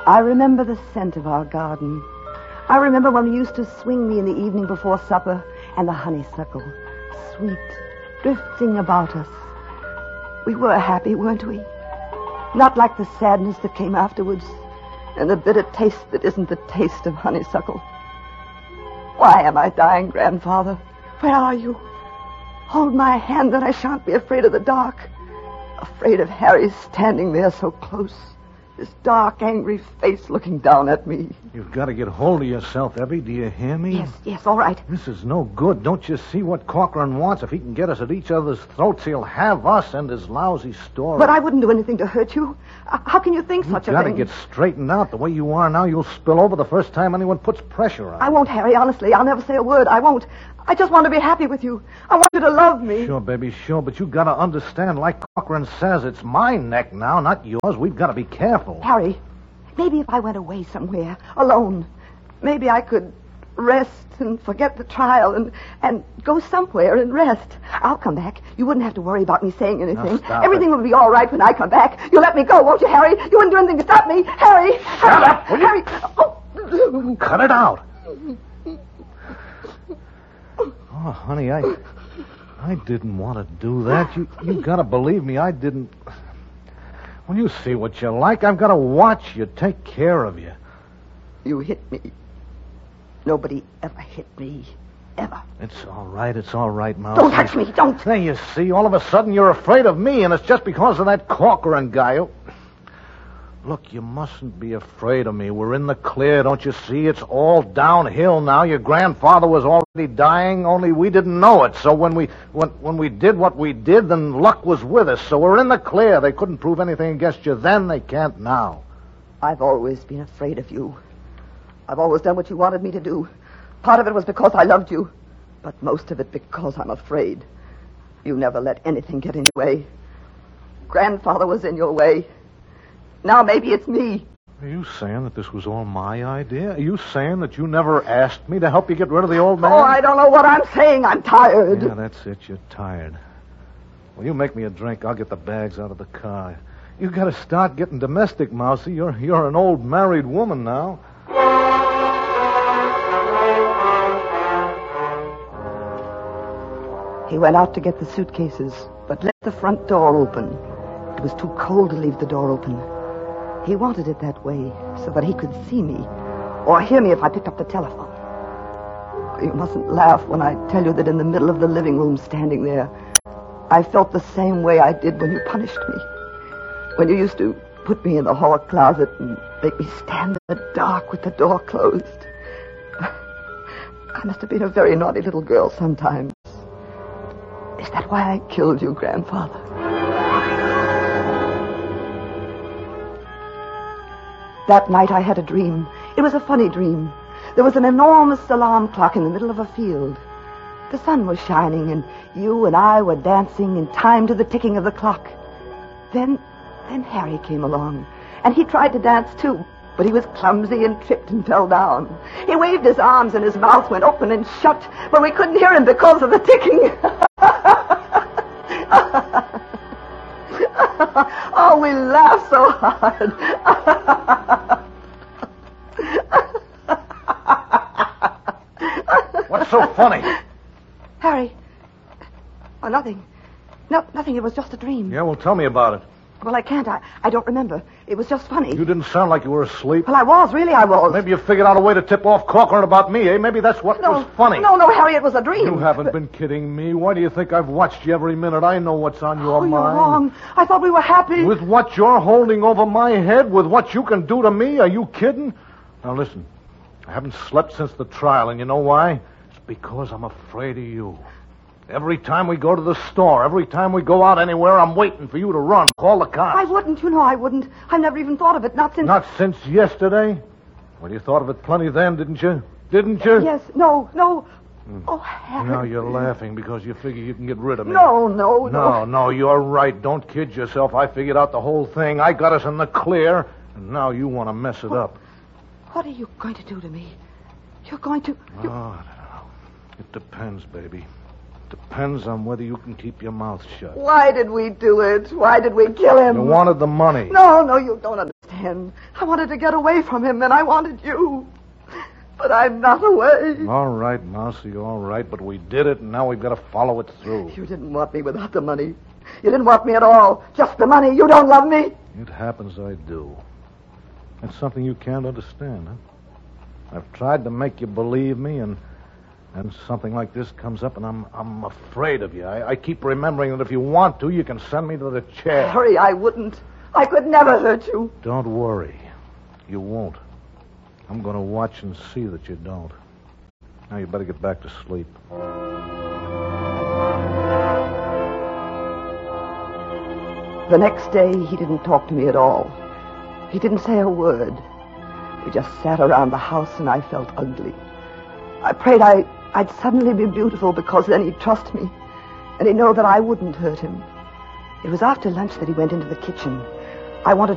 I remember the scent of our garden. I remember when we used to swing me in the evening before supper, and the honeysuckle, sweet, drifting about us. We were happy, weren't we? Not like the sadness that came afterwards, and the bitter taste that isn't the taste of honeysuckle. Why am I dying, Grandfather? Where are you? Hold my hand that I shan't be afraid of the dark. Afraid of Harry standing there so close. His dark, angry face looking down at me. You've got to get hold of yourself, Evie. Do you hear me? Yes, all right. This is no good. Don't you see what Corcoran wants? If he can get us at each other's throats, he'll have us and his lousy story. But I wouldn't do anything to hurt you. How can you think such a thing? You've got to get straightened out. The way you are now, you'll spill over the first time anyone puts pressure on you. I won't, Harry, honestly. I'll never say a word. I won't. I just want to be happy with you. I want you to love me. Sure, baby, sure. But you've got to understand, like Corcoran says, it's my neck now, not yours. We've got to be careful. Harry, maybe if I went away somewhere, alone, maybe I could rest and forget the trial and go somewhere and rest. I'll come back. You wouldn't have to worry about me saying anything. Everything will be all right when I come back. You'll let me go, won't you, Harry? You wouldn't do anything to stop me. Harry! Shut up, will you? Harry! Oh. Cut it out. Oh, honey, I didn't want to do that. You got to believe me, I didn't. When you see what you're like, I've got to watch you, take care of you. You hit me. Nobody ever hit me. Ever. It's all right, Mouse. Don't touch me, don't. There, you see, all of a sudden you're afraid of me, and it's just because of that Corcoran guy. Look, you mustn't be afraid of me. We're in the clear, don't you see? It's all downhill now. Your grandfather was already dying, only we didn't know it. So when we did what we did, then luck was with us. So we're in the clear. They couldn't prove anything against you then. They can't now. I've always been afraid of you. I've always done what you wanted me to do. Part of it was because I loved you, but most of it because I'm afraid. You never let anything get in your way. Grandfather was in your way. Now maybe it's me. Are you saying that this was all my idea? Are you saying that you never asked me to help you get rid of the old man? Oh, I don't know what I'm saying. I'm tired. Yeah, that's it. You're tired. Well, you make me a drink. I'll get the bags out of the car. You got to start getting domestic, Mousy. You're an old married woman now. He went out to get the suitcases, but left the front door open. It was too cold to leave the door open. He wanted it that way so that he could see me or hear me if I picked up the telephone. You mustn't laugh when I tell you that in the middle of the living room standing there, I felt the same way I did when you punished me. When you used to put me in the hall closet and make me stand in the dark with the door closed. I must have been a very naughty little girl sometimes. Is that why I killed you, Grandfather? That night I had a dream. It was a funny dream. There was an enormous alarm clock in the middle of a field. The sun was shining, and you and I were dancing in time to the ticking of the clock. Then Harry came along, and he tried to dance too, but he was clumsy and tripped and fell down. He waved his arms, and his mouth went open and shut, but we couldn't hear him because of the ticking. Oh, we laughed so hard. What's so funny? Harry. Oh, nothing. No, nothing. It was just a dream. Yeah, well, tell me about it. Well, I can't. I don't remember. It was just funny. You didn't sound like you were asleep. Well, I was. Really, I was. Maybe you figured out a way to tip off Corcoran about me, eh? Maybe that's what was funny. No, Harry, it was a dream. You haven't been kidding me. Why do you think I've watched you every minute? I know what's on your mind. You're wrong. I thought we were happy. With what you're holding over my head? With what you can do to me? Are you kidding? Now, listen. I haven't slept since the trial, and you know why? It's because I'm afraid of you. Every time we go to the store, every time we go out anywhere, I'm waiting for you to run. Call the cops. I wouldn't. You know I wouldn't. I've never even thought of it. Not since... Not since yesterday? Well, you thought of it plenty then, didn't you? Didn't you? Yes. No. Oh, Harry. Now you're laughing because you figure you can get rid of me. No. No, you're right. Don't kid yourself. I figured out the whole thing. I got us in the clear, and now you want to mess it up. What are you going to do to me? You're going to... Oh, I don't know. It depends, baby. Depends on whether you can keep your mouth shut. Why did we do it? Why did we kill him? You wanted the money. No, you don't understand. understand. I wanted to get away from him, and I wanted you. But I'm not away. All right, Mousy, all right. But we did it, and now we've got to follow it through. You didn't want me without the money. You didn't want me at all. Just the money. You don't love me. It happens I do. It's something you can't understand, huh? I've tried to make you believe me, and something like this comes up, and I'm afraid of you. I keep remembering that if you want to, you can send me to the chair. Harry, I wouldn't. I could never hurt you. Don't worry. You won't. I'm going to watch and see that you don't. Now you better get back to sleep. The next day, he didn't talk to me at all. He didn't say a word. We just sat around the house, and I felt ugly. I prayed I'd suddenly be beautiful, because then he'd trust me, and he'd know that I wouldn't hurt him. It was after lunch that he went into the kitchen. I wanted